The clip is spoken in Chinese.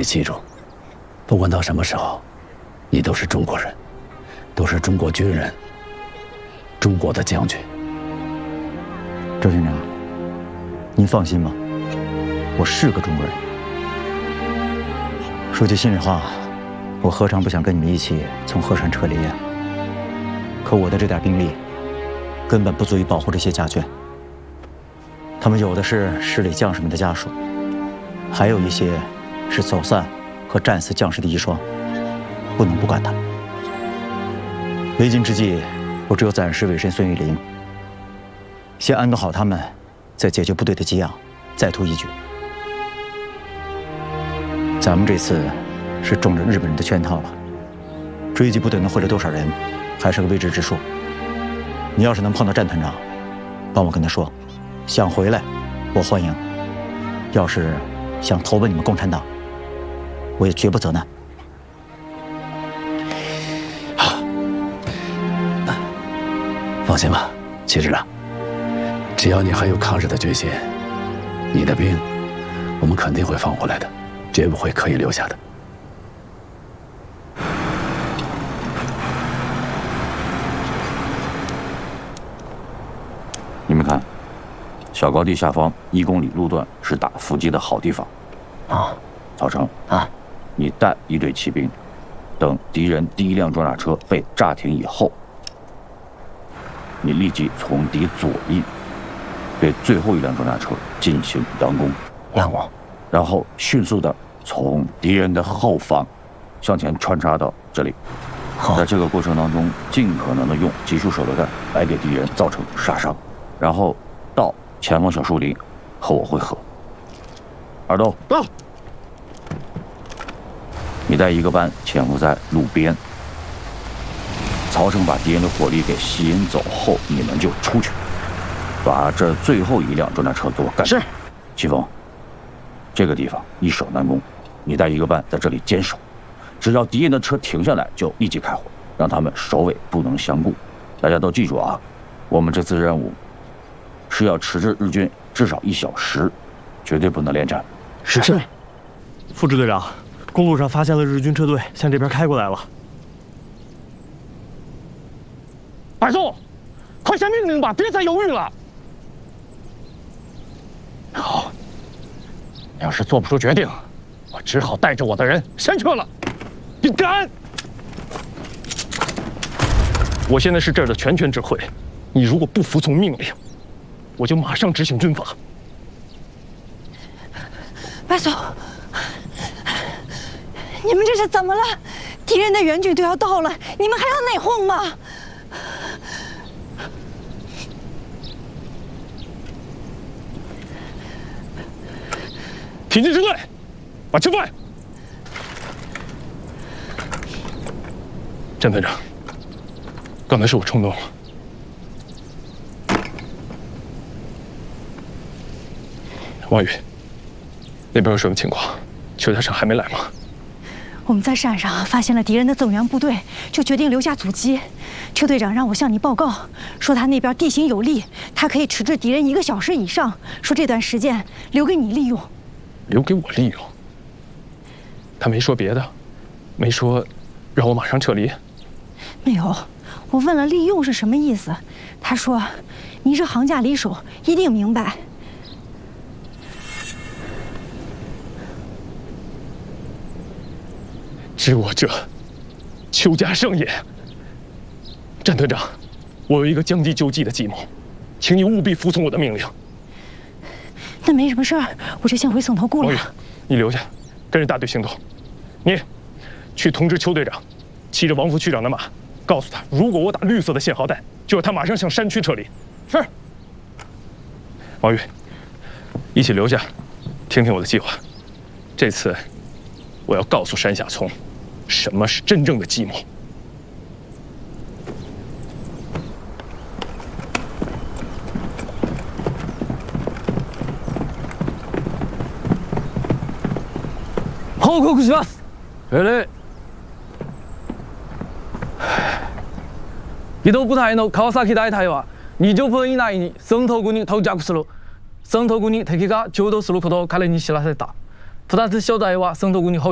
记住，不管到什么时候，你都是中国人，都是中国军人，中国的将军。 周军长，您放心吧，我是个中国人。说句心里话，我何尝不想跟你们一起从鹤山撤离呀？可我的这点兵力，根本不足以保护这些家眷。他们有的是市里将士们的家属，还有一些是走散和战死将士的遗孀，不能不管他们。为今之计，我只有暂时委身孙玉玲，先安顿好他们，再解决部队的给养，再图一举。咱们这次是中了日本人的圈套了，追击部队能会了多少人，还是个未知之数。你要是能碰到战团长，帮我跟他说，想回来，我欢迎；要是想投奔你们共产党，我也绝不责难。 好，放心吧，齐师长，只要你还有抗日的决心，你的兵，我们肯定会放回来的，绝不会刻意留下的。 你们看，小高地下方1公里路段是打伏击的好地方。 啊， 曹成啊， 你带一队骑兵，等敌人第1辆装甲车被炸停以后，你立即从敌左翼对最后1辆装甲车进行佯攻，然后迅速的从敌人的后方向前穿插到这里。在这个过程当中，尽可能的用集束手榴弹来给敌人造成杀伤。然后到前方小树林和我会合。二豆到，你带1个班潜伏在路边。曹成把敌人的火力给吸引走后，你们就出去，把这最后1辆装甲车给我干掉。是。齐峰，这个地方易守难攻，你带1个班在这里坚守，只要敌人的车停下来，就立即开火，让他们首尾不能相顾。大家都记住啊，我们这次任务是要迟滞日军至少1小时，绝对不能恋战。 是。副支队长，公路上发现了日军车队向这边开过来了。 百松，快下命令吧，别再犹豫了。好，要是做不出决定，我只好带着我的人先撤了。你敢！我现在是这儿的全权指挥，你如果不服从命令，我就马上执行军法。 白总，你们这是怎么了？敌人的援军都要到了，你们还要内讧吗？ 挺进支队，把车放。詹团长，刚才是我冲动了。王宇，那边有什么情况？邱家胜还没来吗？ 我们在山上发现了敌人的增援部队，就决定留下阻击。邱队长让我向你报告，说他那边地形有利，他可以迟滞敌人1个小时以上，说这段时间留给你利用。 留给我利用？他没说别的，没说让我马上撤离。 没有，我问了利用是什么意思，他说你是行家里手，一定明白。 知我者，邱家胜也。战团长，我有一个将计就计的计谋，请你务必服从我的命令。 那没什么事儿，我就先回松头固了。 王宇，你留下，跟着大队行动。你去通知邱队长，骑着王副区长的马，告诉他，如果我打绿色的信号弹，就让他马上向山区撤离。是。王宇，一起留下，听听我的计划。这次，我要告诉山下聪，什么是真正的计谋。 報告します。命令。移動部隊の川崎大隊は20分以内に戦闘群に到着する。戦闘群に敵が上陸することを彼に知らせた。ただし初代は戦闘群に